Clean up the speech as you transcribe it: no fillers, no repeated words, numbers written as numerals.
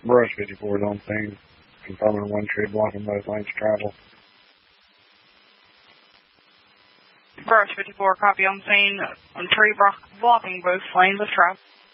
Brush 54 is on scene, confirming one tree blocking both lanes of travel. Brush 54, copy on scene. Tree blocking both lanes of travel.